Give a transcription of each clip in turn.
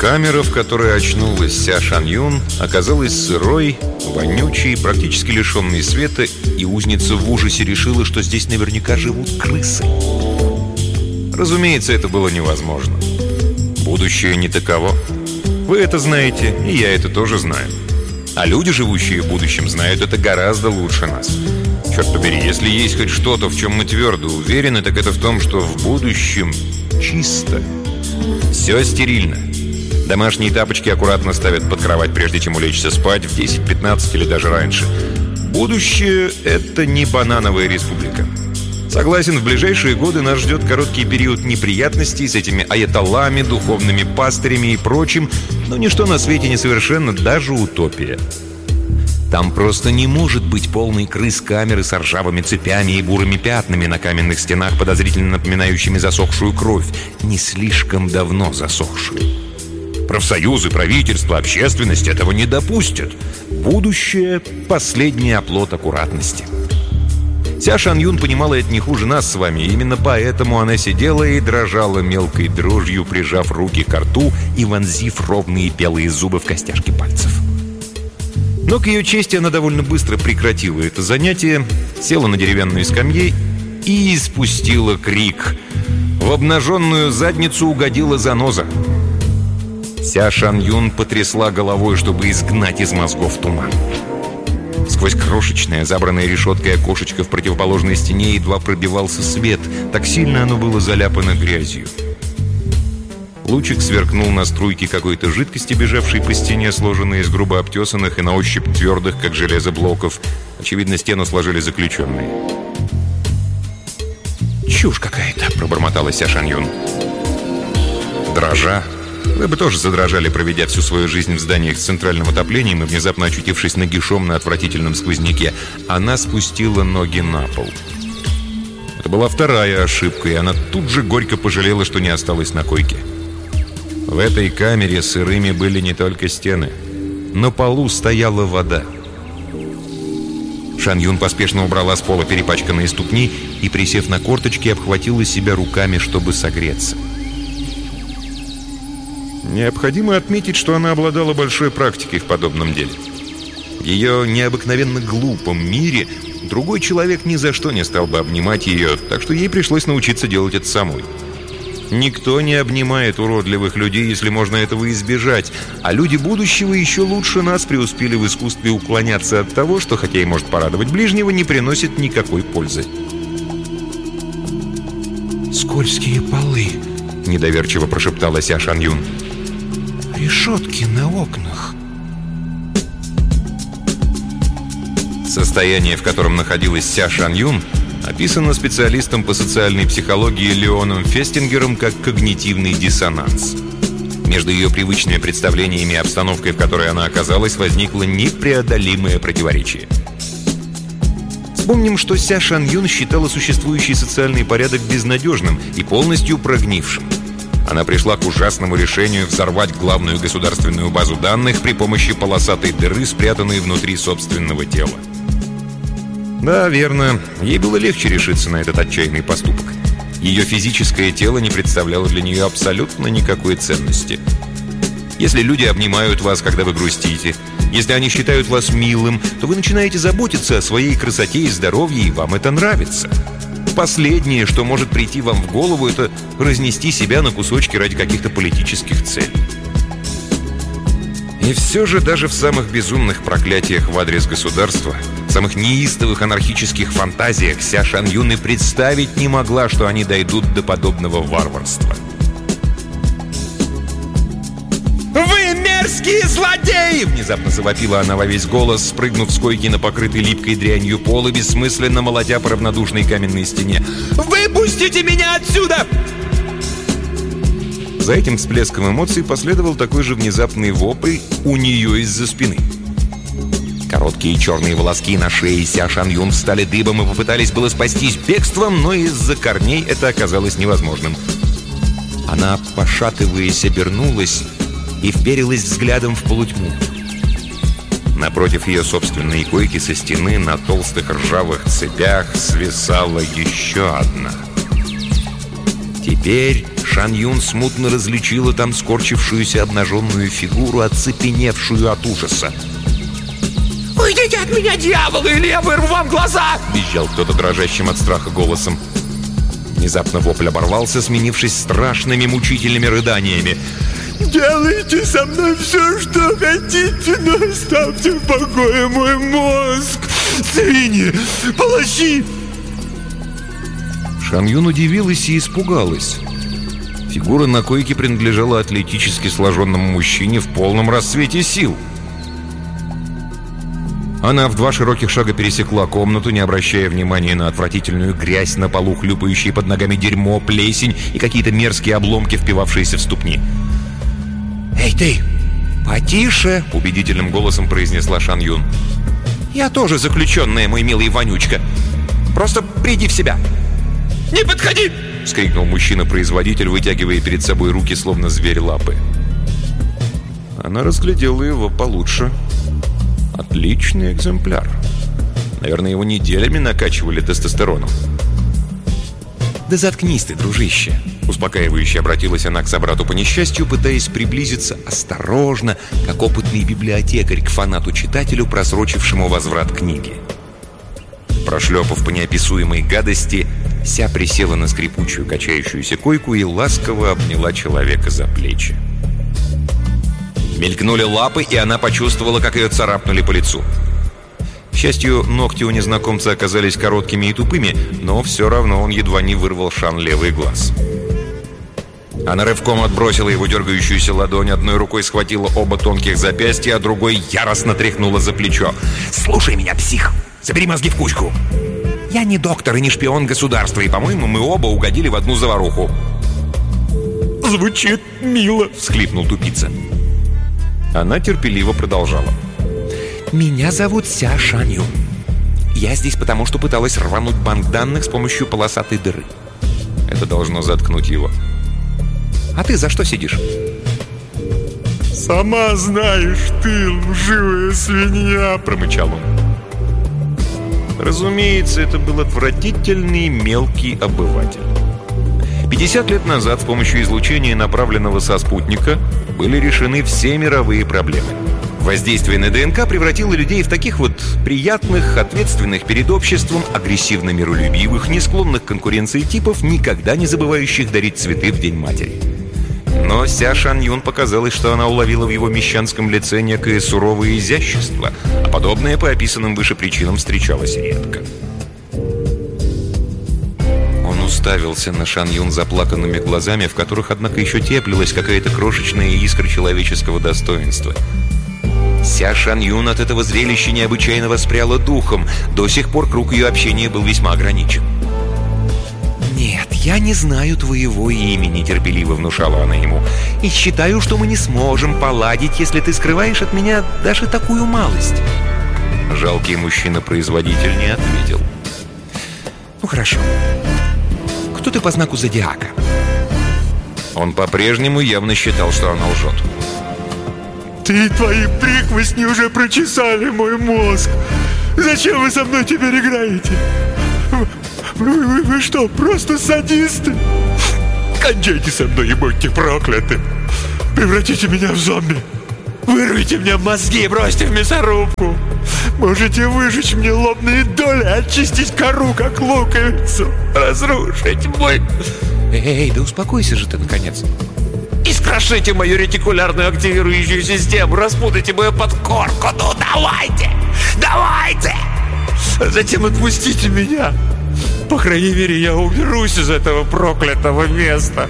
Камера, в которой очнулась Ся Шан Юн, оказалась сырой, вонючей, практически лишенной света, и узница в ужасе решила, что здесь наверняка живут крысы. Разумеется, это было невозможно. Будущее не таково. Вы это знаете, и я это тоже знаю. А люди, живущие в будущем, знают это гораздо лучше нас. Черт побери, если есть хоть что-то, в чем мы твердо уверены, так это в том, что в будущем чисто. Все стерильно. Домашние тапочки аккуратно ставят под кровать, прежде чем улечься спать в 10, 15 или даже раньше. Будущее — это не банановая республика. Согласен, в ближайшие годы нас ждет короткий период неприятностей с этими аятоллами, духовными пастырями и прочим, но ничто на свете не совершенно, даже утопия. Там просто не может быть полной крыс-камеры с ржавыми цепями и бурыми пятнами на каменных стенах, подозрительно напоминающими засохшую кровь, не слишком давно засохшую. Профсоюзы, правительство, общественность этого не допустят. Будущее — последний оплот аккуратности. Ся Шан Юн понимала это не хуже нас с вами, и именно поэтому она сидела и дрожала мелкой дрожью, прижав руки к рту и вонзив ровные белые зубы в костяшки пальцев. Но, к ее чести, она довольно быстро прекратила это занятие, села на деревянной скамье и испустила крик. В обнаженную задницу угодила заноза. Ся Шан Юн потрясла головой, чтобы изгнать из мозгов туман. Сквозь крошечное, забранное решеткой окошечко в противоположной стене едва пробивался свет. Так сильно оно было заляпано грязью. Лучик сверкнул на струйки какой-то жидкости, бежавшей по стене, сложенной из грубо обтесанных и на ощупь твердых, как железо, блоков. Очевидно, стену сложили заключенные. «Чушь какая-то!» — пробормотала Ся Шан Юн. Дрожа. Вы бы тоже задрожали, проведя всю свою жизнь в зданиях с центральным отоплением и внезапно очутившись нагишом на отвратительном сквозняке. Она спустила ноги на пол. Это была вторая ошибка, и она тут же горько пожалела, что не осталась на койке. В этой камере сырыми были не только стены. На полу стояла вода. Шан Юн поспешно убрала с пола перепачканные ступни и, присев на корточки, обхватила себя руками, чтобы согреться. Необходимо отметить, что она обладала большой практикой в подобном деле. В ее необыкновенно глупом мире другой человек ни за что не стал бы обнимать ее, так что ей пришлось научиться делать это самой. Никто не обнимает уродливых людей, если можно этого избежать, а люди будущего еще лучше нас преуспели в искусстве уклоняться от того, что, хотя и может порадовать ближнего, не приносит никакой пользы. «Скользкие полы», — недоверчиво прошептала Ся Шан Юн. «Решетки на окнах». Состояние, в котором находилась Ся Шан Юн, описано специалистом по социальной психологии Леоном Фестингером как когнитивный диссонанс. Между ее привычными представлениями и обстановкой, в которой она оказалась, возникло непреодолимое противоречие. Вспомним, что Ся Шан Юн считала существующий социальный порядок безнадежным и полностью прогнившим. Она пришла к ужасному решению взорвать главную государственную базу данных при помощи полосатой дыры, спрятанной внутри собственного тела. Да, верно, ей было легче решиться на этот отчаянный поступок. Ее физическое тело не представляло для нее абсолютно никакой ценности. Если люди обнимают вас, когда вы грустите, если они считают вас милым, то вы начинаете заботиться о своей красоте и здоровье, и вам это нравится. Последнее, что может прийти вам в голову, это разнести себя на кусочки ради каких-то политических целей. И все же даже в самых безумных проклятиях в адрес государства, в самых неистовых анархических фантазиях Ся Шан Юн и представить не могла, что они дойдут до подобного варварства. «Вы мерзкие злодеи!» — внезапно завопила она во весь голос, спрыгнув с койки на покрытый липкой дрянью пол и бессмысленно молотя по равнодушной каменной стене. «Выпустите меня отсюда!» За этим всплеском эмоций последовал такой же внезапный вопль у нее из-за спины. Короткие черные волоски на шее Ся Шан Юн встали дыбом и попытались было спастись бегством, но из-за корней это оказалось невозможным. Она, пошатываясь, обернулась и вперилась взглядом в полутьму. Напротив ее собственной койки со стены на толстых ржавых цепях свисала еще одна. Теперь Шан Юн смутно различила там скорчившуюся обнаженную фигуру, оцепеневшую от ужаса. «Уйдите от меня, дьяволы, или я вырву вам глаза!» — визжал кто-то дрожащим от страха голосом. Внезапно вопль оборвался, сменившись страшными мучительными рыданиями. «Делайте со мной все, что хотите, но оставьте в покое мой мозг! Свиньи! Палачи!» Шан Юн удивилась и испугалась. Фигура на койке принадлежала атлетически сложенному мужчине в полном расцвете сил. Она в 2 широких шага пересекла комнату, не обращая внимания на отвратительную грязь на полу, хлюпающие под ногами дерьмо, плесень и какие-то мерзкие обломки, впивавшиеся в ступни. «Эй, ты! Потише!» — убедительным голосом произнесла Шан Юн. «Я тоже заключенная, мой милый вонючка. Просто приди в себя!» «Не подходи!» — вскрикнул мужчина-производитель, вытягивая перед собой руки, словно зверь лапы. Она разглядела его получше. Отличный экземпляр. Наверное, его неделями накачивали тестостероном. «Да заткнись ты, дружище!» Успокаивающе обратилась она к собрату по несчастью, пытаясь приблизиться осторожно, как опытный библиотекарь к фанату-читателю, просрочившему возврат книги. Прошлепав по неописуемой гадости, Ся присела на скрипучую качающуюся койку и ласково обняла человека за плечи. Мелькнули лапы, и она почувствовала, как ее царапнули по лицу. К счастью, ногти у незнакомца оказались короткими и тупыми, но все равно он едва не вырвал Шан левый глаз. Она рывком отбросила его дергающуюся ладонь, одной рукой схватила оба тонких запястья, а другой яростно тряхнула за плечо. «Слушай меня, псих! Собери мозги в кучку! Я не доктор и не шпион государства, и, по-моему, мы оба угодили в одну заваруху!» «Звучит мило!» — всхлипнул тупица. Она терпеливо продолжала. «Меня зовут Ся Шан Юн. Я здесь потому, что пыталась рвануть банк данных с помощью полосатой дыры». Это должно заткнуть его. «А ты за что сидишь?» «Сама знаешь, ты лживая свинья!» — промычал он. Разумеется, это был отвратительный мелкий обыватель. 50 лет назад с помощью излучения, направленного со спутника, были решены все мировые проблемы. Воздействие на ДНК превратило людей в таких вот приятных, ответственных перед обществом, агрессивно миролюбивых, не склонных к конкуренции типов, никогда не забывающих дарить цветы в День матери. Но Ся Шан Юн показалось, что она уловила в его мещанском лице некое суровое изящество, а подобное по описанным выше причинам встречалось редко. Он уставился на Шан Юн заплаканными глазами, в которых, однако, еще теплилась какая-то крошечная искра человеческого достоинства. Ся Шан Юн от этого зрелища необычайно воспряла духом. До сих пор круг ее общения был весьма ограничен. «Нет, я не знаю твоего имени», — терпеливо внушала она ему. «И считаю, что мы не сможем поладить, если ты скрываешь от меня даже такую малость». Жалкий мужчина-производитель не ответил. «Ну хорошо. Кто ты по знаку зодиака?» Он по-прежнему явно считал, что она лжет. «Ты и твои прихвостни уже прочесали мой мозг! Зачем вы со мной теперь играете? Вы что, просто садисты? Кончайте со мной и будьте прокляты! Превратите меня в зомби! Вырвите мне мозги и бросьте в мясорубку! Можете выжечь мне лобные доли, очистить кору, как луковицу, разрушить мой...» «Эй, да успокойся же ты, наконец!» «Искрошите мою ретикулярную активирующую систему, распутайте мою подкорку! Ну, давайте! Давайте!» «Затем отпустите меня! По крайней мере, я уберусь из этого проклятого места!»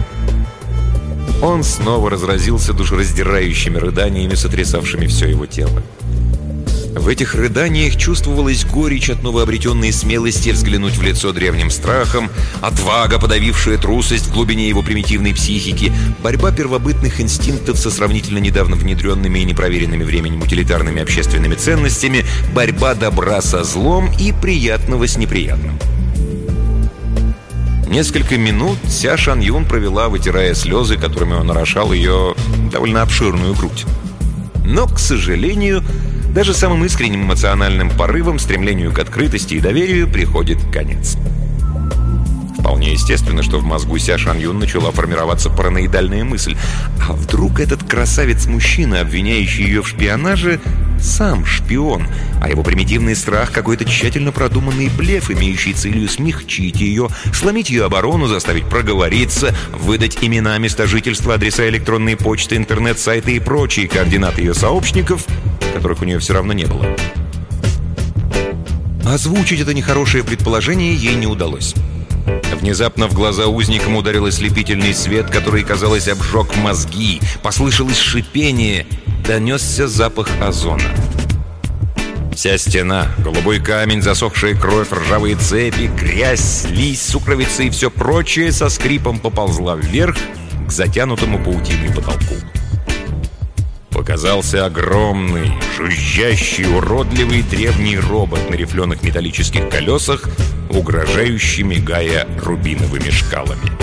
Он снова разразился душераздирающими рыданиями, сотрясавшими все его тело. В этих рыданиях чувствовалась горечь от новообретенной смелости взглянуть в лицо древним страхом, отвага, подавившая трусость в глубине его примитивной психики, борьба первобытных инстинктов со сравнительно недавно внедренными и непроверенными временем утилитарными общественными ценностями, борьба добра со злом и приятного с неприятным. Несколько минут Ся Шан Юн провела, вытирая слезы, которыми он орошал ее довольно обширную грудь. Но, к сожалению, даже самым искренним эмоциональным порывам, стремлению к открытости и доверию приходит конец. В Вполне естественно, что в мозгу Ся Шан Юн начала формироваться параноидальная мысль. А вдруг этот красавец-мужчина, обвиняющий ее в шпионаже, сам шпион, а его примитивный страх — какой-то тщательно продуманный блеф, имеющий целью смягчить ее, сломить ее оборону, заставить проговориться, выдать имена, места жительства, адреса электронной почты, интернет-сайты и прочие координаты ее сообщников, которых у нее все равно не было. Озвучить это нехорошее предположение ей не удалось. Внезапно в глаза узникам ударил ослепительный свет, который, казалось, обжег мозги. Послышалось шипение, донесся запах озона. Вся стена, голубой камень, засохшая кровь, ржавые цепи, грязь, слизь, сукровица и все прочее со скрипом поползла вверх к затянутому паутиной потолку. Показался огромный, жужжащий, уродливый древний робот на рифленых металлических колесах, угрожающе мигая рубиновыми шкалами.